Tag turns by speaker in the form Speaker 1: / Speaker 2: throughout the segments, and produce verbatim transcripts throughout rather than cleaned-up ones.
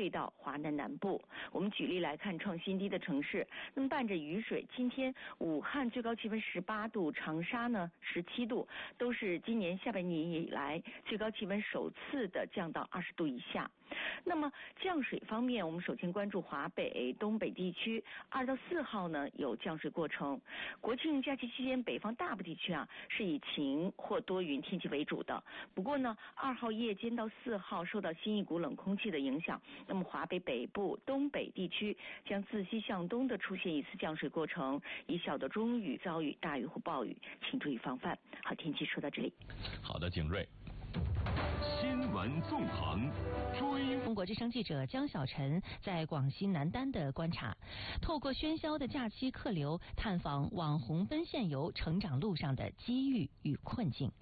Speaker 1: 退到华南南部。我们举例来看创新低的城市，那么伴着雨水，今天武汉最高气温十八度，长沙呢十七度，都是今年下半年以来最高气温首次的降到二十度以下。那么降水方面，我们首先关注华北、东北地区，二到四号呢有降水过程。国庆假期期间，北方大部地区啊是以晴或多云天气为主的。不过呢，二号夜间到四号受到新一股冷空气的影响，那么华北北部、东北地区将自西向东的出现一次降水过程，以小到中雨遭遇大雨或暴雨，请注意防范。好，天气说到这里。
Speaker 2: 好的，景睿。新闻纵横追。
Speaker 3: 中国之声记者江小晨在广西南丹的观察，透过喧嚣的假期客流，探访网红奔现游成长路上的机遇与困境。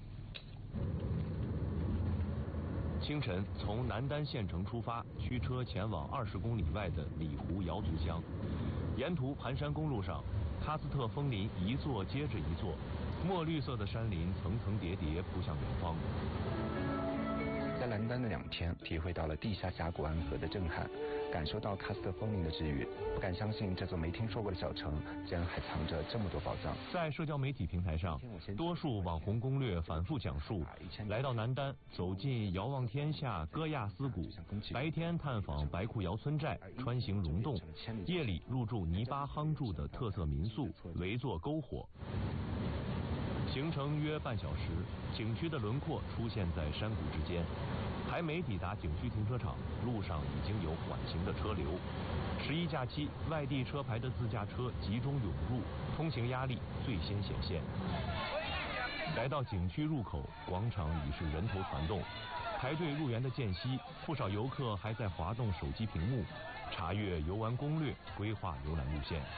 Speaker 2: 清晨从南丹县城出发，驱车前往二十公里外的里湖瑶族乡。沿途盘山公路上，喀斯特枫林一座接着一座，墨绿色的山林层层叠叠扑向远方。
Speaker 4: 在南丹的两天，体会到了地下峡谷安河的震撼，感受到喀斯特枫林的治愈，不敢相信这座没听说过的小城竟然还藏着这么多宝藏。
Speaker 2: 在社交媒体平台上，多数网红攻略反复讲述，来到南丹，走进遥望天下戈亚斯谷，白天探访白库瑶村寨，穿行溶洞，夜里入住泥巴夯筑的特色民宿，围坐篝火。行程约半小时，景区的轮廓出现在山谷之间，还没抵达景区停车场，路上已经有缓行的车流。十一假期，外地车牌的自驾车集中涌入，通行压力最先显现。来到景区入口，广场已是人头攒动，排队入园的间隙，不少游客还在滑动手机屏幕，查阅游玩攻略，规划游览路线。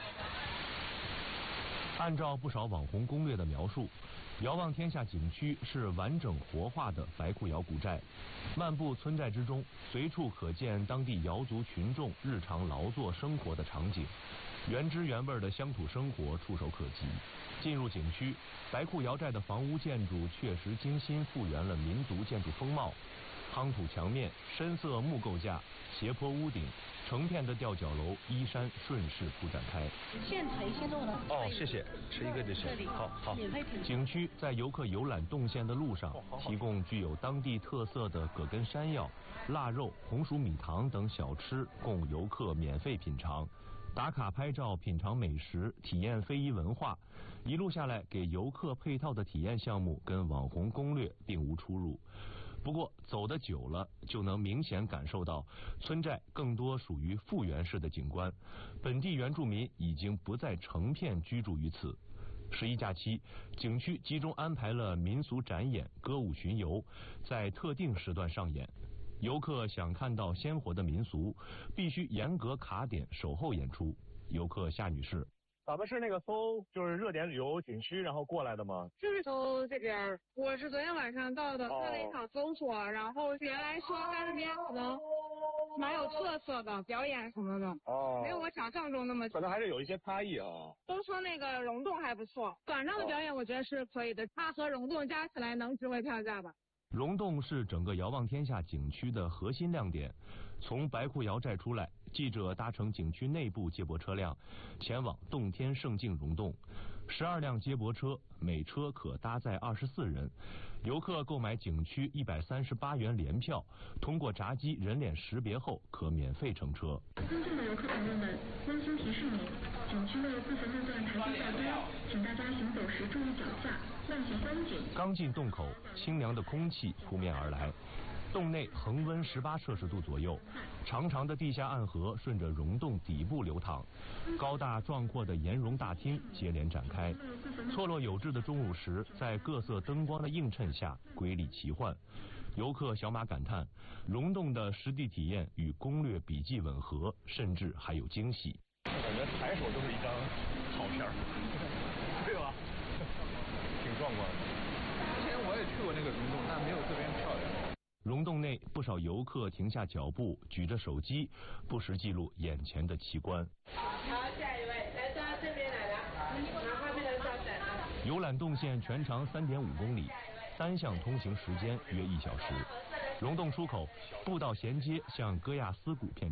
Speaker 2: 按照不少网红攻略的描述，遥望天下景区是完整活化的白库瑶古寨，漫步村寨之中，随处可见当地瑶族群众日常劳作生活的场景，原汁原味的乡土生活触手可及。进入景区，白库瑶寨的房屋建筑确实精心复原了民族建筑风貌，夯土墙面、深色木构架、斜坡屋顶，成片的吊脚楼依山顺势铺展开。
Speaker 5: 现锤现做的。
Speaker 4: 哦，谢谢，吃一个就行。好好。
Speaker 2: 景区在游客游览动线的路上，提供具有当地特色的葛根山药、腊肉、红薯米糖等小吃，供游客免费品尝。打卡拍照、品尝美食、体验非遗文化，一路下来给游客配套的体验项目跟网红攻略并无出入。不过走得久了，就能明显感受到村寨更多属于复原式的景观，本地原住民已经不再成片居住于此。十一假期，景区集中安排了民俗展演、歌舞巡游，在特定时段上演。游客想看到鲜活的民俗，必须严格卡点守候演出。游客夏女士，
Speaker 6: 咱们是那个搜就是热点旅游景区然后过来的吗？
Speaker 7: 就是搜这边，我是昨天晚上到的，做了一场搜索，哦、然后原来说在那边可能蛮有特色的表演什么的，哦，没有我想象中那么，
Speaker 6: 可能还是有一些差异啊。
Speaker 7: 都说那个溶洞还不错，短暂的表演我觉得是可以的，它和溶洞加起来能值回票价吧。
Speaker 2: 溶洞是整个遥望天下景区的核心亮点。从白库瑶寨出来，记者搭乘景区内部接驳车辆，前往洞天胜境溶洞。十二辆接驳车，每车可搭载二十四人。游客购买景区一百三十八元联票，通过闸机人脸识别后，可免费乘车。
Speaker 8: 尊敬的游客朋友们，温馨提示您，景区的部分路段台阶较高，请大家行走时注意脚下，慢行关紧。
Speaker 2: 刚进洞口，清凉的空气扑面而来。洞内恒温十八摄氏度左右，长长的地下暗河顺着溶洞底部流淌，高大壮阔的岩溶大厅接连展开。错落有致的钟乳石在各色灯光的映衬下瑰丽奇幻。游客小马感叹，溶洞的实地体验与攻略笔记吻合，甚至还有惊喜。
Speaker 6: 感觉抬手都是一张好片儿，对吧？挺壮观的。
Speaker 9: 之前我也去过那个溶洞，但没有这边漂亮。
Speaker 2: 溶洞内不少游客停下脚步，举着手机，不时记录眼前的奇观。
Speaker 7: 好，下一位，来到这边来了，拿画面的照闪。
Speaker 2: 游览动线全长三点五公里，单向通行时间约一小时。溶洞出口，步道衔接向戈亚斯谷片。